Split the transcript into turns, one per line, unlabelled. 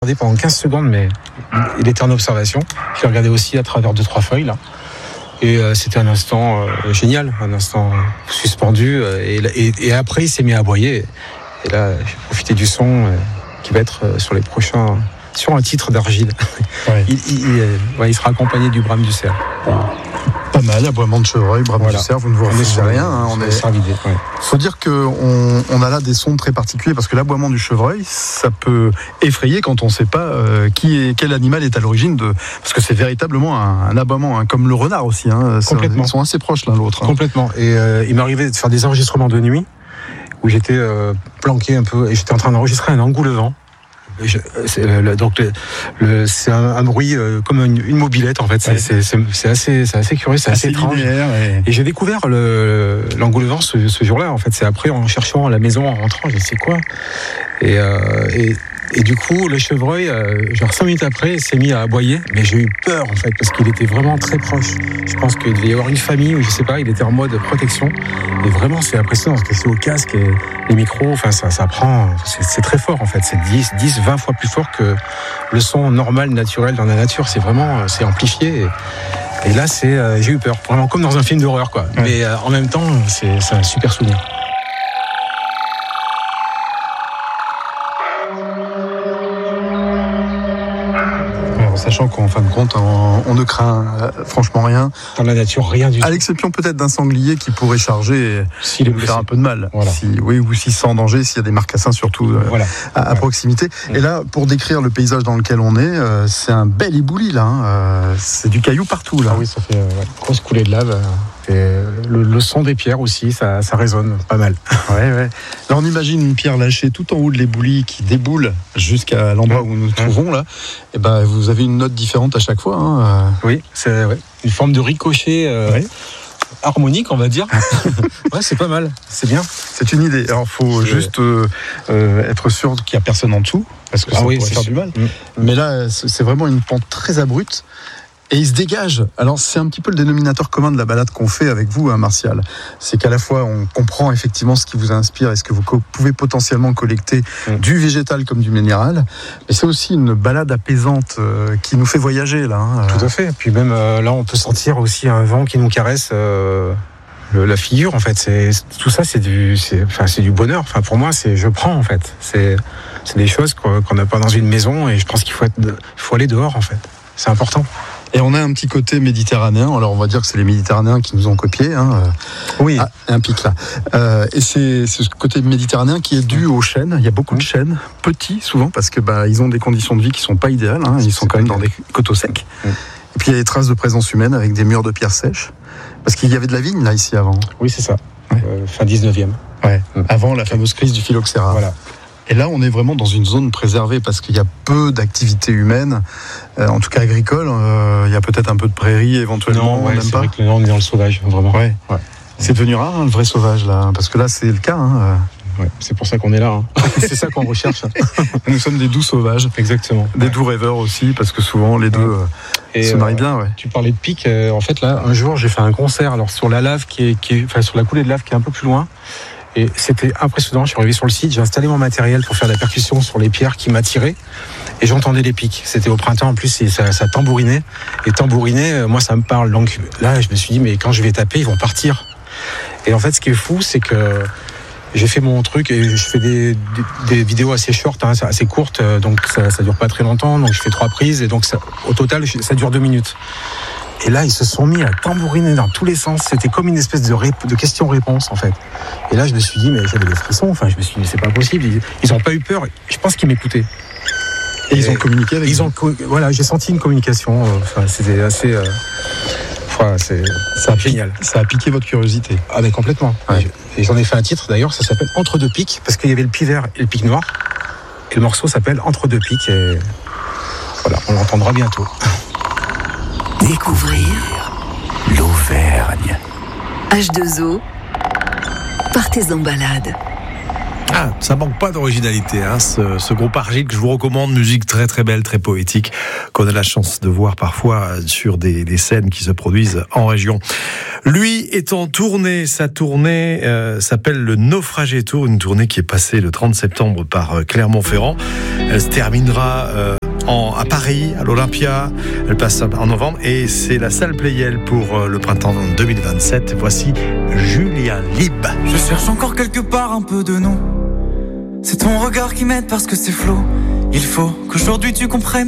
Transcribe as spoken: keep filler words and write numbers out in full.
regardé pendant quinze secondes, mais il était en observation. Je l'ai regardé aussi à travers deux, trois feuilles, là. Et euh, c'était un instant euh, génial, un instant suspendu. Euh, et, et, et après, il s'est mis à aboyer. Et là, j'ai profité du son euh, qui va être euh, sur les prochains, sur un titre d'Argile. Ouais. il, il, il, euh, ouais, il sera accompagné du brame du cerf.
Pas mal, aboiement de chevreuil, brame
voilà.
du cerf, vous ne vous refusez rien. Hein, on est.
Il ouais.
faut dire qu'on on a là des sons très particuliers parce que l'aboiement du chevreuil, ça peut effrayer quand on ne sait pas euh, qui est, quel animal est à l'origine de. Parce que c'est véritablement un, un aboiement, hein, comme le renard aussi. Hein,
Complètement.
Ils sont assez proches l'un l'autre. Hein.
Complètement. Et euh, il m'arrivait de faire des enregistrements de nuit où j'étais euh, planqué un peu et j'étais en train d'enregistrer un engoulevent. Je, c'est, le, donc le, le, c'est un, un bruit euh, comme une, une mobilette en fait. C'est, ouais. c'est, c'est, c'est, assez, c'est assez curieux, c'est assez, assez étrange. Et... et j'ai découvert le, l'engoulevent ce, ce jour-là. En fait, c'est après en cherchant à la maison, en rentrant, je sais quoi. Et, euh, et, et du coup, le chevreuil, euh, genre cinq minutes après, il s'est mis à aboyer. Mais j'ai eu peur en fait parce qu'il était vraiment très proche. Je pense qu'il devait y avoir une famille ou je sais pas. Il était en mode protection. Et vraiment, c'est impressionnant parce que c'est au casque et les micros. Enfin, ça, ça prend. C'est, c'est très fort en fait. C'est dix, dix, vingt fois plus fort que le son normal, naturel dans la nature. C'est vraiment, c'est amplifié. Et, et là, c'est, euh, j'ai eu peur. Vraiment comme dans un film d'horreur, quoi. Ouais. Mais euh, en même temps, c'est, c'est un super souvenir.
Sachant qu'en fin de compte, on, on ne craint euh, franchement rien.
Dans la nature, rien du tout.
À l'exception peut-être d'un sanglier qui pourrait charger et si nous faire un peu de mal.
Voilà.
Si, oui, ou si sans danger, s'il y a des marcassins surtout euh, voilà. à, à ouais. proximité. Ouais. Et là, pour décrire le paysage dans lequel on est, euh, c'est un bel éboulis là. Hein. Euh, c'est du caillou partout là.
Ah oui, ça fait euh, ouais, grosse coulée de lave. Et le, le son des pierres aussi, ça, ça résonne pas mal.
Ouais, ouais. Là, on imagine une pierre lâchée tout en haut de l'éboulis qui déboule jusqu'à l'endroit où nous nous trouvons là. Et ben, vous avez une note différente à chaque fois. Hein.
Oui, c'est ouais, une forme de ricochet euh, ouais. harmonique, on va dire. Ouais, c'est pas mal, c'est bien.
C'est une idée. Alors, il faut c'est... juste euh, euh, être sûr qu'il n'y a personne en dessous, parce que ah ça oui, pourrait faire sûr. du mal. Mmh. Mais là, c'est vraiment une pente très abrupte. Et il se dégage. Alors, c'est un petit peu le dénominateur commun de la balade qu'on fait avec vous, hein, Martial. C'est qu'à la fois, on comprend effectivement ce qui vous inspire et ce que vous co- pouvez potentiellement collecter mmh. du végétal comme du minéral. Mais c'est aussi une balade apaisante euh, qui nous fait voyager, là. Hein.
Tout à fait. Et puis même, euh, là, on peut sentir aussi un vent qui nous caresse euh, le, la figure, en fait. C'est, tout ça, c'est du, c'est, enfin, c'est du bonheur. Enfin, pour moi, c'est je prends, en fait. C'est, c'est des choses qu'on n'a pas dans une maison et je pense qu'il faut, être, faut aller dehors, en fait. C'est important.
Et on a un petit côté méditerranéen, alors on va dire que c'est les Méditerranéens qui nous ont copiés. Hein.
Oui.
Ah, un pic là. Euh, et c'est, c'est ce côté méditerranéen qui est dû aux chênes. Il y a beaucoup de chênes, petits souvent, parce que bah, ils ont des conditions de vie qui sont pas idéales. Hein. Ils sont quand même dans des coteaux secs. Oui. Et puis il y a des traces de présence humaine avec des murs de pierre sèche. Parce qu'il y avait de la vigne là ici avant.
Oui, c'est ça. Ouais. Euh, fin dix-neuvième.
Ouais. Mmh. Avant la fameuse crise du phylloxéra.
Voilà.
Et là, on est vraiment dans une zone préservée parce qu'il y a peu d'activités humaines, euh, en tout cas agricoles. Euh, il y a peut-être un peu de prairie éventuellement.
Non, ouais,
même
c'est
pas.
vrai que là, on est dans le sauvage, vraiment.
Ouais. Ouais. C'est devenu rare, hein, le vrai sauvage, là, parce que là, c'est le cas. Hein.
Ouais, c'est pour ça qu'on est là. Hein. C'est ça qu'on recherche.
Nous sommes des doux sauvages.
Exactement.
Des
ouais.
doux rêveurs aussi, parce que souvent, les deux ouais. euh, se marient euh, bien. Ouais.
Tu parlais de pic. Euh, en fait, là, un jour, j'ai fait un concert alors, sur la lave, qui est, qui est, enfin, sur la coulée de lave qui est un peu plus loin. Et c'était impressionnant, je suis arrivé sur le site, j'ai installé mon matériel pour faire de la percussion sur les pierres qui m'attiraient et j'entendais les pics. C'était au printemps en plus, et ça, ça tambourinait. Et tambouriner, moi ça me parle. Donc là je me suis dit, mais quand je vais taper, ils vont partir. Et en fait ce qui est fou, c'est que j'ai fait mon truc et je fais des, des, des vidéos assez short, hein, assez courtes, donc ça, ça dure pas très longtemps, donc je fais trois prises et donc ça, au total ça dure deux minutes. Et là, ils se sont mis à tambouriner dans tous les sens. C'était comme une espèce de, rép- de question-réponse, en fait. Et là, je me suis dit, mais j'avais des frissons. Enfin, je me suis dit, mais c'est pas possible. Ils n'ont pas eu peur. Je pense qu'ils m'écoutaient.
Et, et ils ont communiqué avec
ils
vous.
ont co- Voilà, j'ai senti une communication. Enfin, c'était assez... Euh... Enfin, c'est
ça a
génial.
Piqué, ça a piqué votre curiosité.
Ah, mais complètement. Ouais. Et j'en ai fait un titre, d'ailleurs, ça s'appelle Entre deux pics, parce qu'il y avait le pic vert et le pic noir. Et le morceau s'appelle Entre deux pics. Et voilà, on l'entendra bientôt.
Découvrir l'Auvergne. H deux O, partez en balade.
Ah, ça manque pas d'originalité, hein, ce, ce groupe Argile que je vous recommande, musique très très belle, très poétique, qu'on a la chance de voir parfois sur des, des scènes qui se produisent en région. Lui est en tournée, sa tournée euh, s'appelle le Naufragé Tour, une tournée qui est passée le trente septembre par euh, Clermont-Ferrand. Elle se terminera euh, en, à Paris, à l'Olympia. Elle passe en novembre et c'est la salle Playel pour le printemps deux mille vingt-sept. Voici Julien Lib.
Je cherche encore quelque part un peu de nous. C'est ton regard qui m'aide parce que c'est flou. Il faut qu'aujourd'hui tu comprennes